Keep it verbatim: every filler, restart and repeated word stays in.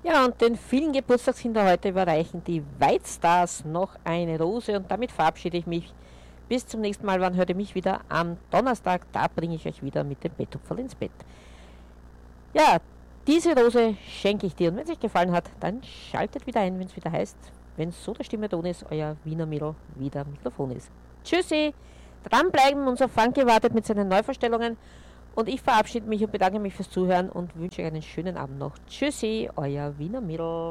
Ja, und den vielen Geburtstagskinder heute überreichen die White Stars noch eine Rose und damit verabschiede ich mich. Bis zum nächsten Mal, wann hört ihr mich wieder? Am Donnerstag, da bringe ich euch wieder mit dem Betthupferl ins Bett. Ja, diese Rose schenke ich dir und wenn es euch gefallen hat, dann schaltet wieder ein, wenn es wieder heißt, wenn so der Stimme ist, euer Wiener Mädel wieder Mikrofon ist. Tschüssi, dranbleiben, unser Frankie wartet mit seinen Neuverstellungen und ich verabschiede mich und bedanke mich fürs Zuhören und wünsche euch einen schönen Abend noch. Tschüssi, euer Wiener Mädel.